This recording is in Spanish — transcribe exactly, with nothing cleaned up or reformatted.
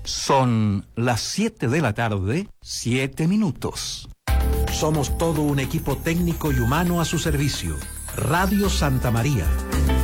Son las siete de la tarde, siete minutos. Somos todo un equipo técnico y humano a su servicio. Radio Santa María,